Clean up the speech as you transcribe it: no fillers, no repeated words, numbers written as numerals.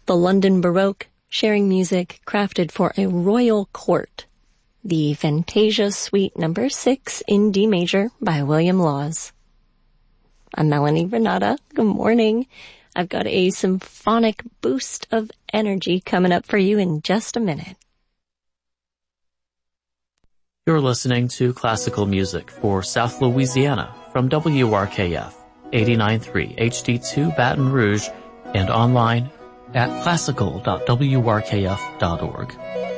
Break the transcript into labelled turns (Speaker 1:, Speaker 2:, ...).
Speaker 1: the London Baroque, sharing music crafted for a royal court. The Fantasia Suite No. 6 in D major by William Laws. I'm Melanie Renata. Good morning. I've got a symphonic boost of energy coming up for you in just a minute.
Speaker 2: You're listening to classical music for South Louisiana from WRKF 89.3 HD2 Baton Rouge and online at classical.wrkf.org.